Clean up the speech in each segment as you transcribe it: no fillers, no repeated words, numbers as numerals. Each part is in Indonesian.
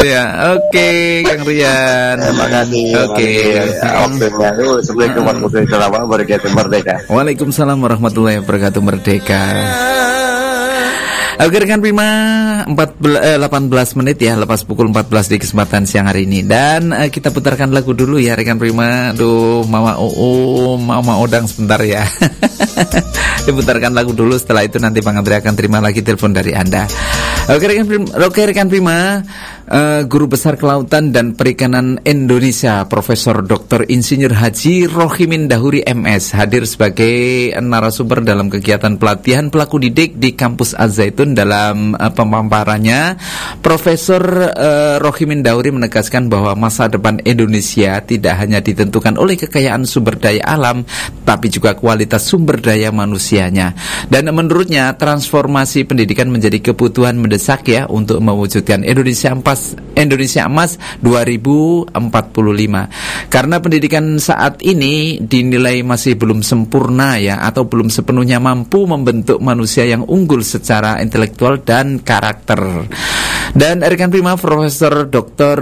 ya. Oke, Kang Rian. Terima kasih. Oke. Waktunya itu Assalamualaikum warahmatullahi wabarakatuh. Merdeka. Waalaikumsalam warahmatullahi wabarakatuh. Merdeka. Oke rekan Prima, 18 menit ya, lepas pukul 14 di kesempatan siang hari ini. Dan kita putarkan lagu dulu ya rekan Prima. Aduh, Mama Mama Odang sebentar ya. Diputarkan lagu dulu, setelah itu nanti Bang Andre akan terima lagi telepon dari Anda. Oke rekan Prima, Guru Besar Kelautan dan Perikanan Indonesia Profesor Dr. Insinyur Haji Rohimin Dahuri MS hadir sebagai narasumber dalam kegiatan pelatihan pelaku didik di kampus Az-Zaitun. Dalam pemaparannya, Profesor Rohimin Dahuri menegaskan bahwa masa depan Indonesia tidak hanya ditentukan oleh kekayaan sumber daya alam, tapi juga kualitas sumber daya manusianya. Dan menurutnya, transformasi pendidikan menjadi kebutuhan mendesak ya untuk mewujudkan Indonesia Emas 2045. Karena pendidikan saat ini dinilai masih belum sempurna ya, atau belum sepenuhnya mampu membentuk manusia yang unggul secara intelektual dan karakter. Dan rekan Prima, Profesor Dr.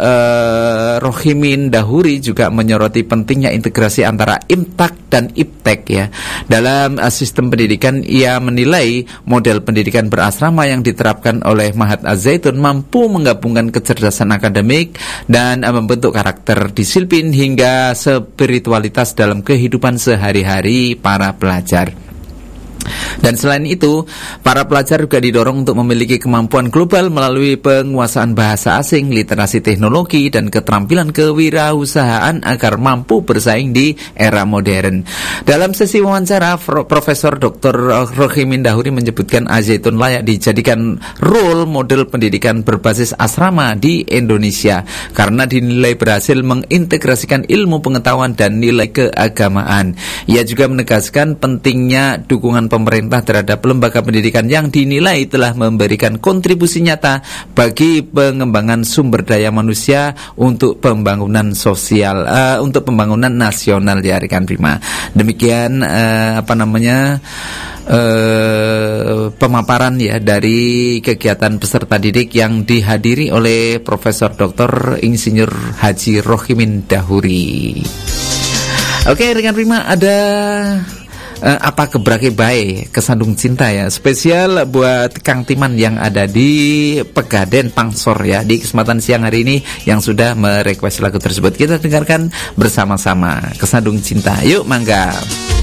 Rohimin Dahuri juga menyoroti pentingnya integrasi antara IMTAK dan IPTEK ya. Dalam sistem pendidikan, ia menilai model pendidikan berasrama yang diterapkan oleh Mahat Az-Zaitun mampu menggabungkan kecerdasan akademik dan membentuk karakter disiplin hingga spiritualitas dalam kehidupan sehari-hari para pelajar. Dan selain itu, para pelajar juga didorong untuk memiliki kemampuan global melalui penguasaan bahasa asing, literasi teknologi, dan keterampilan kewirausahaan agar mampu bersaing di era modern. Dalam sesi wawancara, Profesor Dr. Rohimin Dahuri menyebutkan Az-Zaitun layak dijadikan role model pendidikan berbasis asrama di Indonesia karena dinilai berhasil mengintegrasikan ilmu pengetahuan dan nilai keagamaan. Ia juga menegaskan pentingnya dukungan pemerintah terhadap lembaga pendidikan yang dinilai telah memberikan kontribusi nyata bagi pengembangan sumber daya manusia untuk pembangunan sosial, untuk pembangunan nasional ya rekan Prima. Demikian pemaparan ya dari kegiatan peserta didik yang dihadiri oleh Profesor Dr. Insinyur Haji Rohimin Dahuri. Oke rekan Prima, ada apa kebrake bae kesandung cinta ya, spesial buat Kang Timan yang ada di Pegaden Pangsor ya, di kesempatan siang hari ini yang sudah merequest lagu tersebut. Kita dengarkan bersama-sama Kesandung Cinta. Yuk mangga.